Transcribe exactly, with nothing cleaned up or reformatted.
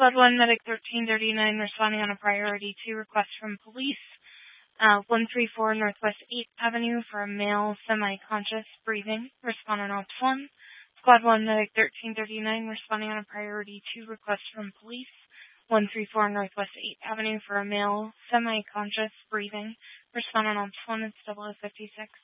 Squad one, Medic thirteen thirty-nine, responding on a priority two request from police. Uh, one three four Northwest eighth Avenue for a male semi-conscious breathing. Respond on Ops one. Squad one, Medic thirteen thirty-nine, responding on a priority two request from police. one three four Northwest eighth Avenue for a male semi-conscious breathing. Respond on Ops one. It's double O fifty-six.